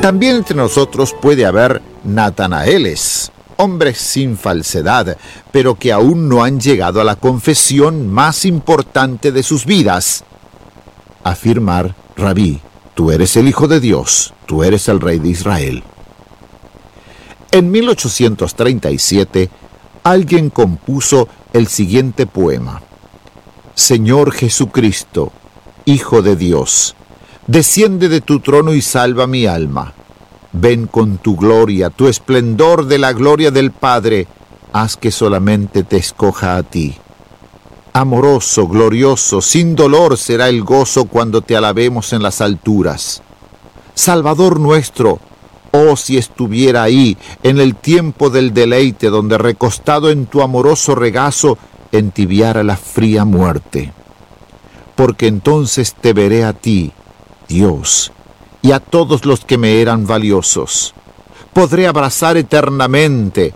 También entre nosotros puede haber Natanaeles, hombres sin falsedad, pero que aún no han llegado a la confesión más importante de sus vidas: afirmar: Rabí, tú eres el Hijo de Dios, tú eres el Rey de Israel. En 1837, alguien compuso el siguiente poema: Señor Jesucristo, Hijo de Dios, desciende de tu trono y salva mi alma. Ven con tu gloria, tu esplendor de la gloria del Padre, haz que solamente te escoja a ti. Amoroso, glorioso, sin dolor será el gozo cuando te alabemos en las alturas. Salvador nuestro, oh si estuviera ahí, en el tiempo del deleite, donde recostado en tu amoroso regazo, entibiara la fría muerte. Porque entonces te veré a ti, Dios, y a todos los que me eran valiosos. Podré abrazar eternamente,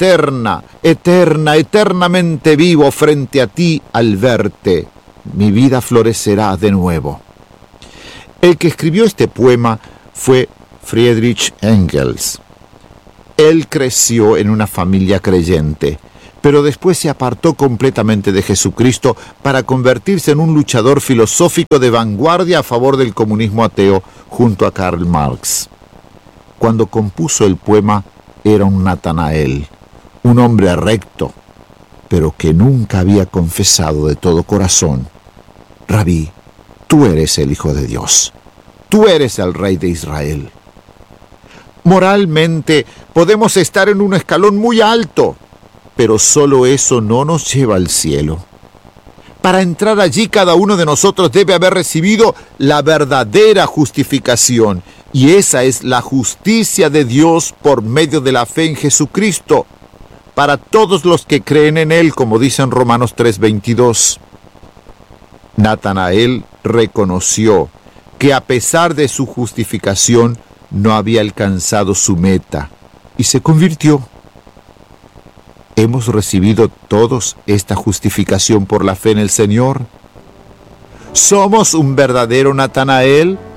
eternamente vivo frente a ti al verte. Mi vida florecerá de nuevo. El que escribió este poema fue Friedrich Engels. Él creció en una familia creyente, pero después se apartó completamente de Jesucristo para convertirse en un luchador filosófico de vanguardia a favor del comunismo ateo junto a Karl Marx. Cuando compuso el poema era un Natanael, un hombre recto, pero que nunca había confesado de todo corazón: Rabí, tú eres el Hijo de Dios, tú eres el Rey de Israel. Moralmente podemos estar en un escalón muy alto, pero solo eso no nos lleva al cielo. Para entrar allí, cada uno de nosotros debe haber recibido la verdadera justificación, y esa es la justicia de Dios por medio de la fe en Jesucristo, para todos los que creen en Él, como dice en Romanos 3:22. Natanael reconoció que a pesar de su justificación, no había alcanzado su meta, y se convirtió. ¿Hemos recibido todos esta justificación por la fe en el Señor? ¿Somos un verdadero Natanael?